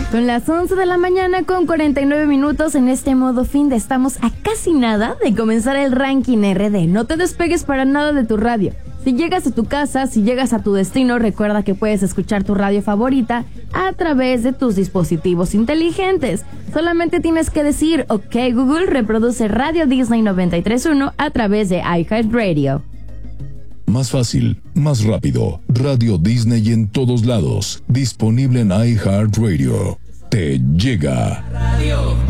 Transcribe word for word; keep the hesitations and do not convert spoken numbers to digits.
Con las once de la mañana con cuarenta y nueve minutos en este modo fin de estamos a casi nada de comenzar el ranking R D. No te despegues para nada de tu radio. Si llegas a tu casa, si llegas a tu destino, recuerda que puedes escuchar tu radio favorita a través de tus dispositivos inteligentes. Solamente tienes que decir, ok Google, reproduce Radio Disney noventa y tres punto uno a través de iHeartRadio. Más fácil, más rápido. Radio Disney en todos lados. Disponible en iHeartRadio. Te llega. Radio.